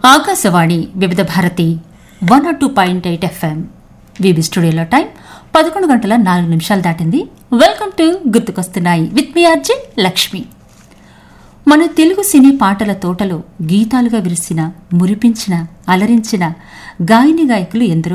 ఆకాశవాణి వివిధ Bharati 102.8 FM. VB స్టూడియోలో time 11:04 దాటింది. వెల్కమ్ టు గుర్తుకొస్తున్నాయి విత్ మీ ఆర్జే లక్ష్మి. మన తెలుగు సినీ పాటల తోటలో గీతాలుగా విరిసిన, మురిపించిన, అలరించిన గాయని గాయకులు ఎందరో